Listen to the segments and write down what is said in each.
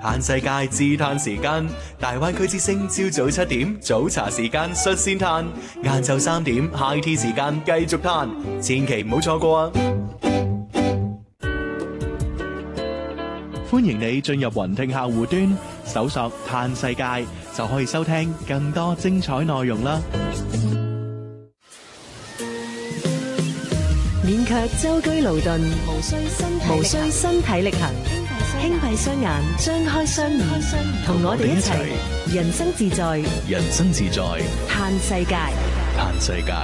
嘆世界自嘆時間，大灣區之聲朝早7點早茶時間率先嘆，晏晝3點 high tea 時間繼續嘆，千祈唔好錯過啊！歡迎你進入雲聽客戶端，搜索嘆世界就可以收聽更多精彩內容啦。 免卻舟車勞頓，無需身體力行，輕閉雙眼，張開雙耳，同我哋一齊人生自在， 人生自在， 嘆世界， 嘆世界。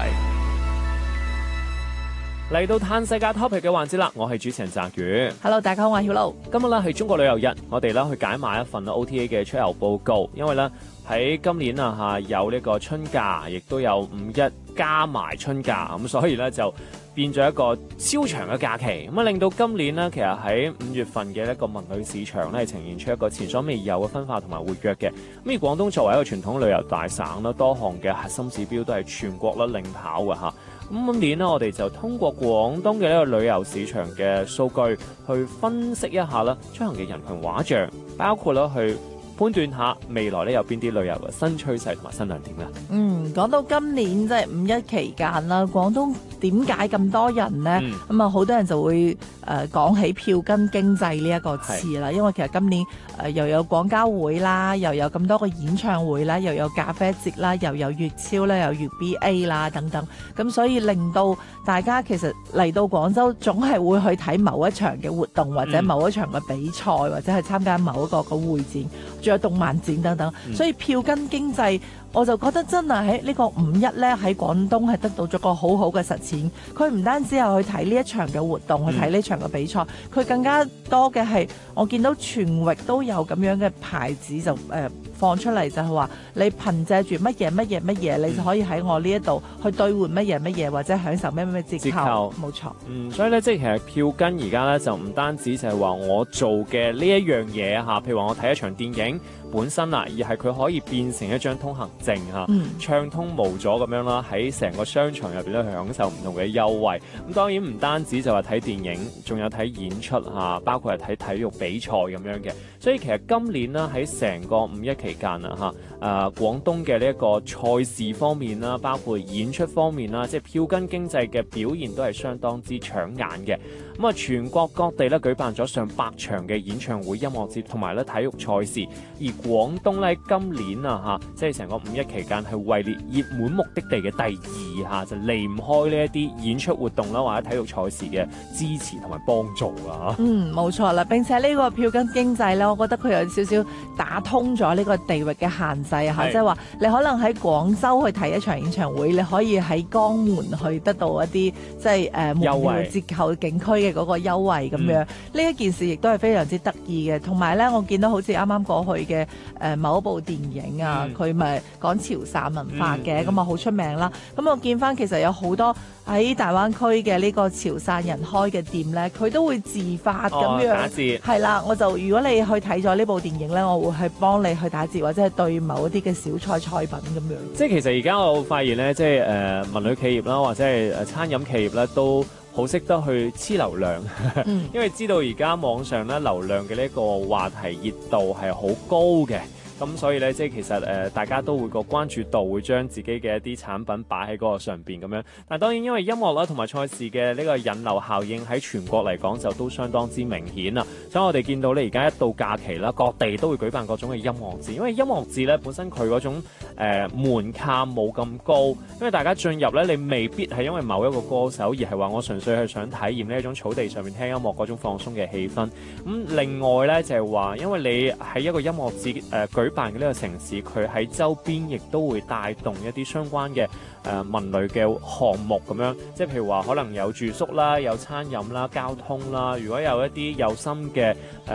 嚟到嘆世界 topic 嘅環節啦，我係主持人澤宇。 Hello， 大家好，我係曉露。 今日咧係中國旅遊日，我哋咧去解碼一份 OTA 嘅出遊報告，因為咧喺今年有呢個春假，亦都有5·1加埋春假，咁所以咧就變咗一個超長嘅假期，咁令到今年呢，其實喺5月份嘅一個文旅市場咧，呈現出一個前所未有嘅分化同埋活躍嘅。咁而廣東作為一個傳統旅遊大省啦，多項嘅核心指標都係全國領跑嘅嚇。咁今年呢，我哋就通過廣東嘅呢個旅遊市場嘅數據去分析一下啦，出行嘅人群畫像，包括啦去判斷下未來咧有邊啲旅遊嘅新趨勢同埋新亮點啦。 講到今年即係5·1期間啦，廣東點解咁多人呢？咁好多人就會講起票根經濟呢一個詞啦，因為其實今年又有廣交會啦，又有咁多個演唱會啦，又有咖啡節啦，又有粵超啦，有粵 BA 啦等等，咁所以令到大家其實嚟到廣州總係會去睇某一場嘅活動，或者某一場嘅比賽，或者係參加某一個嘅會展，仲有動漫展等等，所以票根經濟我就覺得真係喺呢個5·1咧喺廣東係得到咗個好好嘅實踐。佢唔單止係去睇呢一場嘅活動，去睇呢場嘅比賽，佢更加多嘅係我見到全域都有咁樣嘅牌子就放出嚟，就係話你憑藉住乜嘢，你就可以喺我呢一度去兌換乜嘢，或者享受咩折扣。冇錯。 所以咧，即係其實票根而家咧就唔單止就係話我做嘅呢一樣嘢嚇，譬如話我睇一場電影本身啦，而係佢可以變成一張通行證嚇，暢通無阻咁樣啦，喺成個商場入邊咧去享受唔同嘅優惠。咁當然唔單止就話睇電影，仲有睇演出嚇，包括係睇體育比賽咁樣嘅。所以其實今年啦喺成個5·1期間啊廣東嘅呢一個賽事方面啦，包括演出方面啦，即係票根經濟嘅表現都係相當之搶眼嘅。咁啊，全國各地咧舉辦咗上百場嘅演唱會、音樂節同埋咧體育賽事，而廣東咧今年即係成個5·1期間係位列熱門目的地嘅第2就離唔開呢一啲演出活動啦，或者體育賽事嘅支持同埋幫助啦。 冇錯啦，並且呢個票根經濟咧，我覺得佢有少少打通咗呢個地域嘅限制即係話你可能喺廣州去睇一場演唱會，你可以喺江門去得到一啲即係門票折扣景區嘅嗰個優惠咁樣。呢一件事亦都係非常之得意嘅。同埋咧，我見到好似啱啱過去嘅某一部電影佢咪講潮汕文化嘅，咁好出名啦。咁我見翻其實有好多喺大灣區嘅呢個潮汕人開嘅店咧，佢都會自發咁樣打折。係啦，我就如果你去睇咗呢部電影咧，我會去幫你去打折，或者係對某一啲嘅小菜品咁樣。 即係其實而家我發現咧，即係文旅企業啦，或者係餐飲企業咧，都好識得去黐流量，因為知道而家網上咧流量嘅呢個話題熱度係好高嘅。咁所以咧，即係其實大家都會個關注度會將自己嘅一啲產品擺喺嗰個上邊咁樣。但係當然因為音樂啦同埋賽事嘅呢個引流效應喺全國嚟講就都相當之明顯啦。所以我哋見到咧而家一到假期啦，各地都會舉辦各種嘅音樂節，因為音樂節咧本身佢嗰種門檻冇咁高，因為大家進入咧你未必係因為某一個歌手，而係話我純粹係想體驗呢一種草地上面聽音樂嗰種放鬆嘅氣氛。咁另外咧就係話，因為你喺一個音樂節舉辦嘅呢個城市，佢喺周邊亦都會帶動一啲相關嘅文旅嘅項目咁樣，即係譬如話可能有住宿啦、有餐飲啦、交通啦，如果有一啲有心嘅